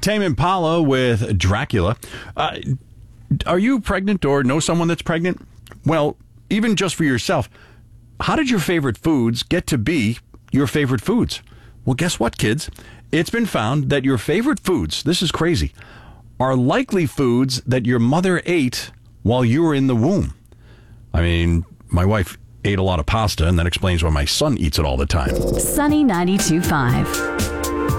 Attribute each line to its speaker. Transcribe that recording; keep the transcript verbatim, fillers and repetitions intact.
Speaker 1: Tame Impala with Dracula. Uh, are you pregnant or know someone that's pregnant? Well, even just for yourself, how did your favorite foods get to be your favorite foods? Well, guess what, kids? It's been found that your favorite foods, this is crazy, are likely foods that your mother ate while you were in the womb. I mean, my wife ate a lot of pasta, and that explains why my son eats it all the time.
Speaker 2: Sunny ninety-two point five.